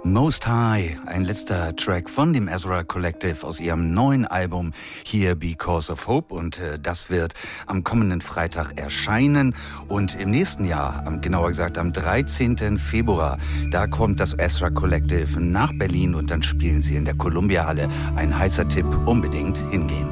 Most High, ein letzter Track von dem Ezra Collective aus ihrem neuen Album Here Because of Hope, und das wird am kommenden Freitag erscheinen, und im nächsten Jahr, genauer gesagt am 13. Februar, da kommt das Ezra Collective nach Berlin und dann spielen sie in der Columbia Halle. Ein heißer Tipp, unbedingt hingehen.